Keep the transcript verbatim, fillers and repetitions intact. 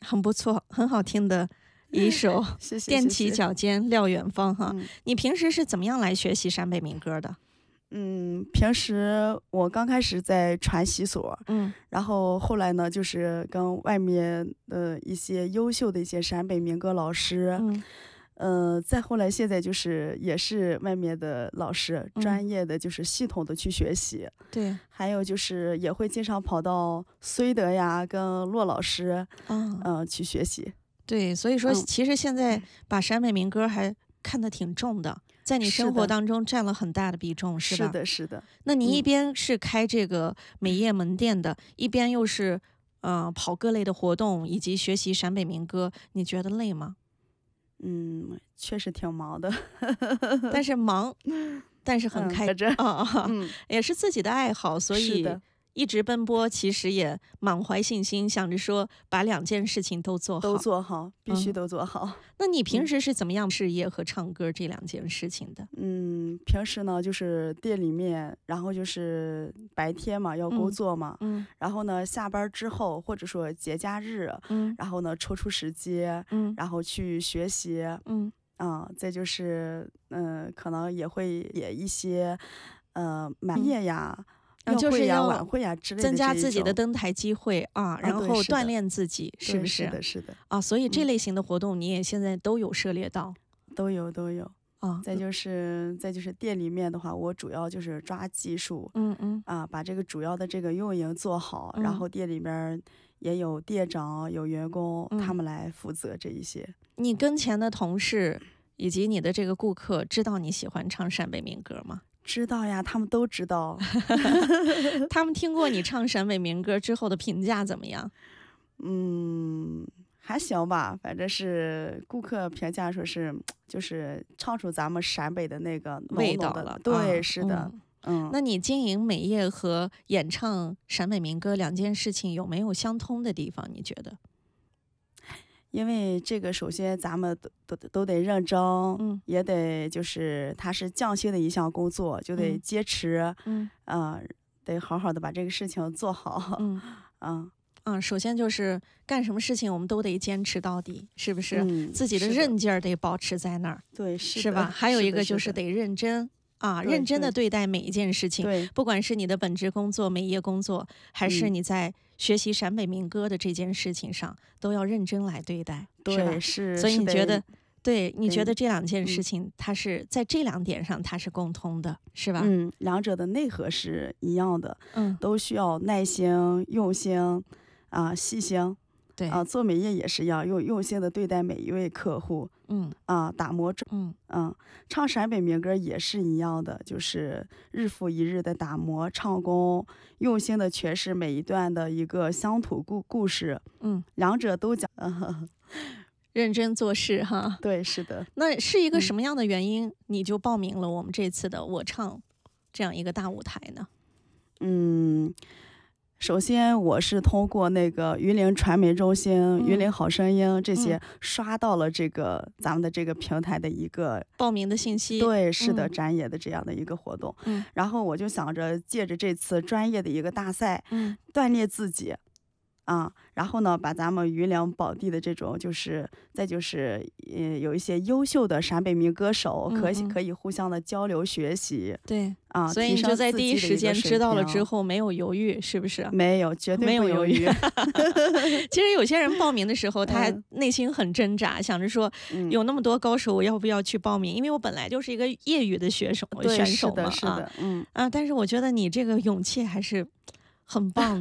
很不错，很好听的一首谢谢踮起脚尖撂远方哈。 嗯你平时是怎么样来学习陕北民歌的？ 嗯，平时我刚开始在传习所， 嗯然后后来呢，就是跟外面的一些优秀的一些陕北民歌老师， 嗯呃，再后来现在就是也是外面的老师， 嗯专业的就是系统的去学习， 对还有就是也会经常跑到绥德呀，跟骆老师， 啊、 呃，去学习。 对，所以说嗯其实现在把陕北民歌还看得挺重的，在你生活是的当中占了很大的比重，是吧？ 是的，是的， 那你一嗯边是开这个美业门店的，一边又是呃跑各类的活动以及学习陕北民歌，你觉得累吗？ 嗯，确实挺忙的。 但是忙，但是很嗯开可这啊啊， 嗯， 也是自己的爱好，所以是的， 一直奔波，其实也满怀信心，想着说把两件事情都做好。 都做好，必须嗯都做好。 那你平嗯时是怎么样事业和唱歌这两件事情的？ 嗯，平时呢就是店里面，然后就是白天嘛要工嗯作嘛， 嗯然后呢下班之后或者说节假日， 嗯然后呢抽出时间， 嗯然后去学习， 嗯啊、再就是嗯、呃可能也会也一些呃满业呀、 啊， 庙会呀、 就是要晚会呀之类的增加这一自己的种登台机会啊，然对是的后锻炼自己，是不是？ 对是的，是的， 啊，所以这嗯类型的活动你也现在都有涉猎到都有都有。 啊。 再就是再就是店里面的话，我主要就是抓技术嗯嗯啊，把这个主要的这个运营做好， 嗯然后店里面儿也有店长有员工， 嗯他们来负责这一些。 你跟前的同事以及你的这个顾客知道你喜欢唱陕北民歌吗？ 知道呀，他们都知道。 他们听过你唱陕北民歌之后的评价怎么样？ 嗯，还行吧，反正是顾客评价说是，就是唱出咱们陕北的那个浓浓的味道了， 对， 啊是的， 嗯嗯， 那你经营美业和演唱陕北民歌两件事情有没有相通的地方？你觉得？ 因为这个首先咱们都都都得认真， 嗯也得就是它是匠心的一项工作，就得嗯坚持， 嗯嗯、得好好的把这个事情做好， 嗯嗯嗯，首先就是干什么事情我们都得坚持到底，是不是？ 嗯， 自己的是韧劲儿得保持在那儿， 对是的是吧？还有一个就是是的得认真啊， 对认真的对对待每一件事情。 对不管是你的本职工作、美业工作，还是嗯你在学习陕北民歌的这件事情上，都要认真来对待，是吧对？是， 所以是得你觉得，对你觉对得这两件事嗯情，它是在这两点上它是共通的，是吧？ 嗯，两者的内核是一样的， 嗯， 都需要耐心、用心啊、细心对， 啊。做美业也是一样，用用心的对待每一位客户嗯啊，打磨专嗯嗯，唱陕北民歌也是一样的，就是日复一日的打磨唱功，用心的诠释每一段的一个乡土故故事， 嗯， 两者都讲。嗯， 认真做事哈。 对，是的， 那是一个嗯什么样的原因，你就报名了我们这次的我唱这样一个大舞台呢？ 嗯。首先，我是通过那个榆林传媒中心、 嗯榆林好声音这些嗯刷到了这个咱们的这个平台的一个报名的信息， 对，是的， 嗯展演的这样的一个活动。 嗯然后我就想着借着这次专业的一个大赛， 嗯锻炼自己，啊，然后呢，把咱们榆林宝地的这种，就是再就是，呃，有一些优秀的陕北民歌手，可以嗯嗯可以互相的交流学习对， 啊， 所以你就提升在第一时自己的一个水间知道了平之后没有犹豫，是不是？ 没有，绝对没有不犹犹豫豫。 其实有些人报名的时候，他嗯内心很挣扎，想着说嗯， 有那么多高手，我要不要去报名？因为我本来就是一个业余的选手对， 选是的， 手嘛啊是的，嗯。 啊！但是我觉得你这个勇气还是很棒的。